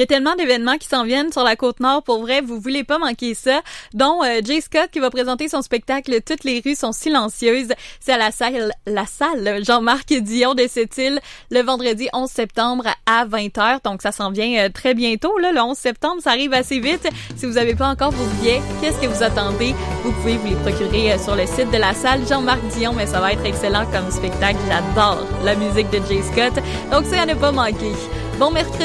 y a tellement d'événements qui s'en viennent sur la Côte-Nord. Pour vrai, vous voulez pas manquer ça. Dont Jay Scott qui va présenter son spectacle Toutes les rues sont silencieuses. C'est à la salle Jean-Marc Dion de Sept-Îles le vendredi 11 septembre à 20h. Donc, ça s'en vient très bientôt, là. Le 11 septembre, ça arrive assez vite. Si vous avez pas encore vos billets, qu'est-ce que vous attendez? Vous pouvez vous les procurer sur le site de la salle Jean-Marc Dion, mais ça va être excellent comme spectacle. J'adore la musique de Jay Scott. Donc, ça à ne pas manquer. Bon mercredi.